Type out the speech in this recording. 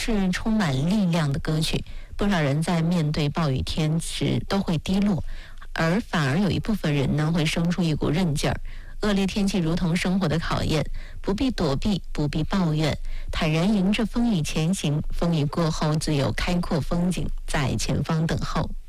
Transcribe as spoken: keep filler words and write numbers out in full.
是充满力量的歌曲，不少人在面对暴雨天时都会低落，而反而有一部分人呢会生出一股韧劲儿。恶劣天气如同生活的考验，不必躲避，不必抱怨，坦然迎着风雨前行，风雨过后自有开阔风景在前方等候。